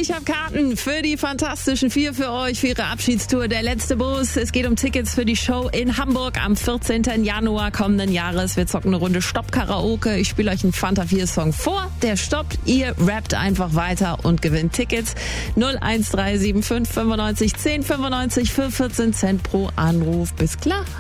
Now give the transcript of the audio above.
Ich habe Karten für die Fantastischen Vier für euch, für ihre Abschiedstour Der letzte Bus. Es geht um Tickets für die Show in Hamburg am 14. Januar kommenden Jahres. Wir zocken eine Runde Stopp-Karaoke. Ich spiele euch einen Fanta 4-Song vor, der stoppt. Ihr rappt einfach weiter und gewinnt Tickets. 01375 95 10 95 für 14 Cent pro Anruf. Bis klar.